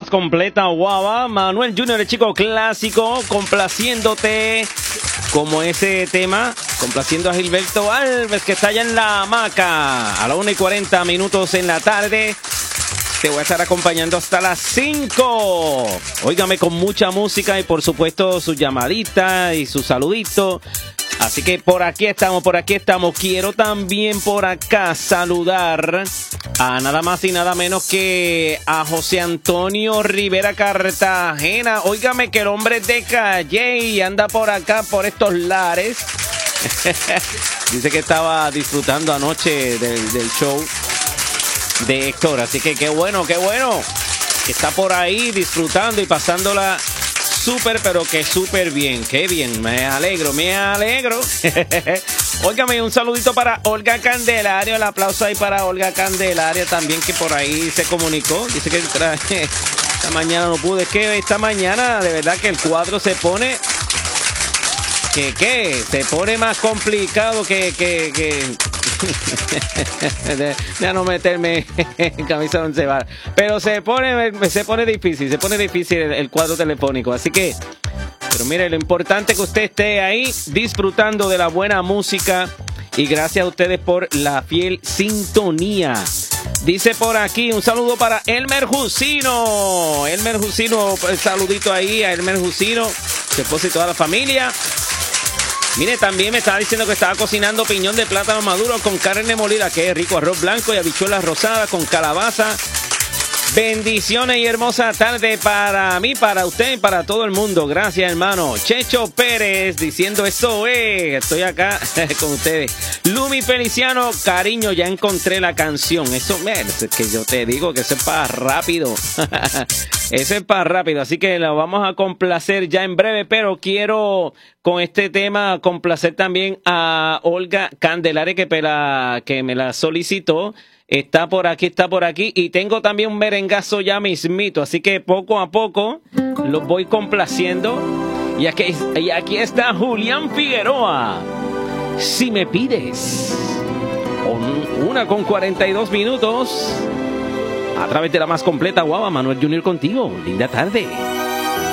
más completa, guava. Manuel Junior, el chico clásico, complaciéndote como ese tema, complaciendo a Gilberto Alves, que está allá en la hamaca. A las 1:40 en la tarde. Te voy a estar acompañando hasta las 5. Óigame, con mucha música y por supuesto sus llamaditas y sus saluditos. Así que por aquí estamos. Quiero también por acá saludar a nada más y nada menos que a José Antonio Rivera Cartagena. Óigame, que el hombre es de Calle y anda por acá, por estos lares. Dice que estaba disfrutando anoche del show de Héctor, así que qué bueno, que está por ahí disfrutando y pasándola súper, pero que súper bien, qué bien, me alegro. Óigame, un saludito para Olga Candelario, el aplauso ahí para Olga Candelario también, que por ahí se comunicó, dice que esta mañana no pude, es que esta mañana de verdad que el cuadro se pone se pone más complicado que ya no meterme en camisa de once varas, pero se pone difícil el cuadro telefónico, así que, pero mire, lo importante es que usted esté ahí disfrutando de la buena música y gracias a ustedes por la fiel sintonía. Dice por aquí, un saludo para Elmer Jusino, el saludito ahí a Elmer Jusino, su esposa y toda la familia. Mire, también me estaba diciendo que estaba cocinando piñón de plátano maduro con carne molida, que es rico, arroz blanco y habichuelas rosadas con calabaza. Bendiciones y hermosa tarde para mí, para usted y para todo el mundo. Gracias, hermano. Checho Pérez diciendo eso estoy acá con ustedes. Lumi Feliciano, cariño, ya encontré la canción. Eso es que yo te digo que eso es para rápido. Eso es para rápido, así que lo vamos a complacer ya en breve, pero quiero con este tema complacer también a Olga Candelaria, que me la solicitó. Está por aquí y tengo también un merengazo ya mismito, así que poco a poco los voy complaciendo. Y aquí está Julián Figueroa, Si me pides. 1:42 a través de la más completa, guava. Manuel Junior contigo, linda tarde.